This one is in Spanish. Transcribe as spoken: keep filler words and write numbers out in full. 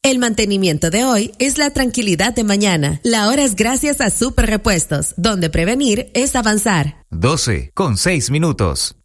El mantenimiento de hoy es la tranquilidad de mañana. La hora es gracias a Super Repuestos, donde prevenir es avanzar. doce con seis minutos.